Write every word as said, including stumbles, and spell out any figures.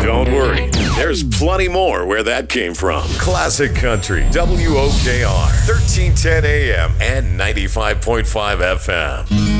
Don't worry, there's plenty more where that came from. Classic Country, W O K R, thirteen ten A M and ninety-five point five F M.